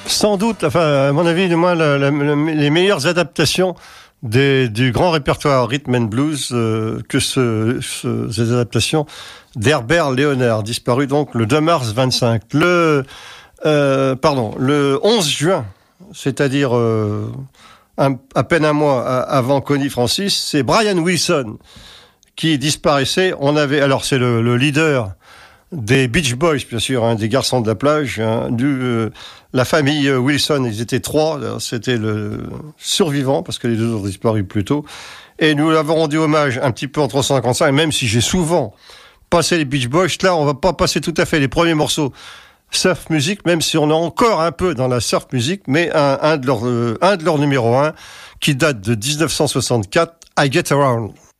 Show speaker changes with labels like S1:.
S1: Sans doute, enfin, à mon avis, du moins, les meilleures adaptations du grand répertoire rhythm and blues que ces adaptations d'Herbert Léonard, disparu donc le 2 mars 25. Le 11 juin, c'est-à-dire à peine un mois avant Connie Francis, c'est Brian Wilson qui disparaissait. Alors c'est le leader des Beach Boys, bien sûr, des garçons de la plage, la famille Wilson, ils étaient 3, c'était le survivant, parce que les 2 ont disparu plus tôt, et nous l'avons rendu hommage un petit peu en 355, même si j'ai souvent passé les Beach Boys, là on va pas passer tout à fait les premiers morceaux surf music, même si on est encore un peu dans la surf music, mais un de leurs numéro 1, qui date de 1964, I Get Around.